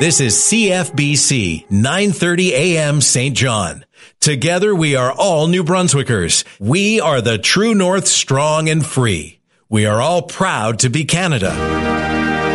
This is CFBC 930 AM St. John. Together we are all New Brunswickers. We are the True North, strong and free. We are all proud to be Canada.